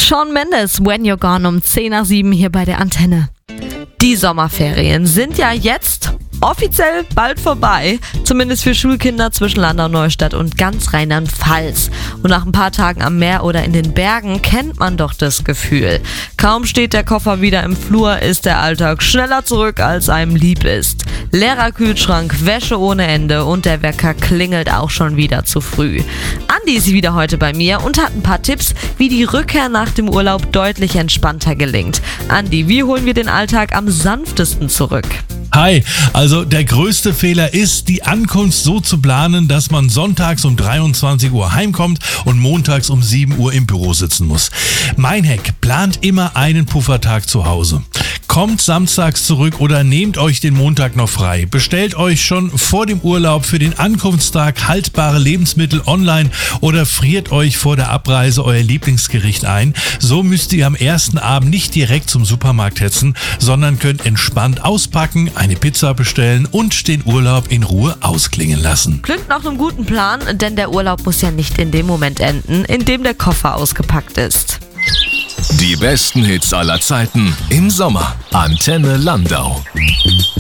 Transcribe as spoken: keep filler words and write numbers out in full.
Shawn Mendes, When You're Gone um zehn nach sieben hier bei der Antenne. Die Sommerferien sind ja jetzt offiziell bald vorbei, zumindest für Schulkinder zwischen Landau, Neustadt und ganz Rheinland-Pfalz. Und nach ein paar Tagen am Meer oder in den Bergen kennt man doch das Gefühl. Kaum steht der Koffer wieder im Flur, ist der Alltag schneller zurück, als einem lieb ist. Leerer Kühlschrank, Wäsche ohne Ende und der Wecker klingelt auch schon wieder zu früh. Andi ist wieder heute bei mir und hat ein paar Tipps, wie die Rückkehr nach dem Urlaub deutlich entspannter gelingt. Andi, wie holen wir den Alltag am sanftesten zurück? Hi, also der größte Fehler ist, die Ankunft so zu planen, dass man sonntags um dreiundzwanzig Uhr heimkommt und montags um sieben Uhr im Büro sitzen muss. Mein Hack: plant immer einen Puffertag zu Hause. Kommt samstags zurück oder nehmt euch den Montag noch frei. Bestellt euch schon vor dem Urlaub für den Ankunftstag haltbare Lebensmittel online oder friert euch vor der Abreise euer Lieblingsgericht ein. So müsst ihr am ersten Abend nicht direkt zum Supermarkt hetzen, sondern könnt entspannt auspacken, eine Pizza bestellen und den Urlaub in Ruhe ausklingen lassen. Klingt nach einem guten Plan, denn der Urlaub muss ja nicht in dem Moment enden, in dem der Koffer ausgepackt ist. Die besten Hits aller Zeiten im Sommer. Antenne Landau.